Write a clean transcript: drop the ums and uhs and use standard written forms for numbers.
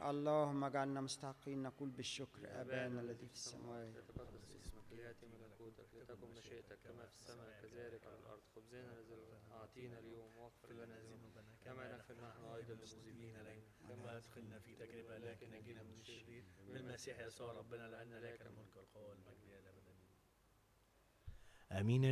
اللهم اجعلنا مستحقين نقول بالشكر أبانا الذي في السماوات. يتقدس اسمك، يأتي ملكوتك، لتكن مشيئتك كما في السماء كذلك على الأرض. خبزنا الذي أعطينا اليوم، واغفر لنا ذنوبنا كما نغفر نحن أيضا للمذنبين إلينا، كما تدخلنا في تجربة لكن نجينا من الشرير، بالمسيح يسوع ربنا، لأن لك الملك والقوة والمجد إلى الأبد. آمين.